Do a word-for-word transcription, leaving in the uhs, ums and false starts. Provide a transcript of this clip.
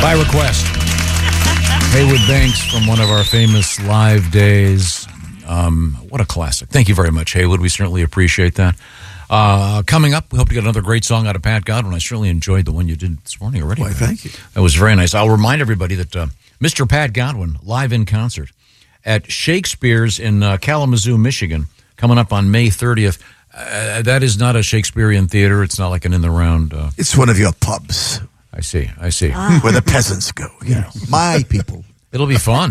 By request. Haywood Banks from one of our famous live days. Um, what a classic. Thank you very much, Haywood. We certainly appreciate that. Uh, coming up, we hope to get another great song out of Pat Godwin. I certainly enjoyed the one you did this morning already. Why, thank you. That was very nice. I'll remind everybody that uh, Mister Pat Godwin, live in concert at Shakespeare's in uh, Kalamazoo, Michigan, coming up on May thirtieth. Uh, that is not a Shakespearean theater. It's not like an in-the-round... Uh, it's one of your pubs. I see, I see. Ah. Where the peasants go, you know. My people. It'll be fun.